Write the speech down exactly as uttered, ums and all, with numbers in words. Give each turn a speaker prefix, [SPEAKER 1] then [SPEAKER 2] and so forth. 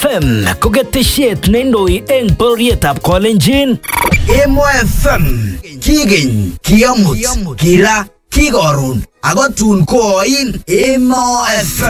[SPEAKER 1] F M ko ketesiet neindoi eng bororietab Kolenjin.
[SPEAKER 2] Emo F M kigeny, kiamut, kira, kikorun, ako tun koin Emo F M.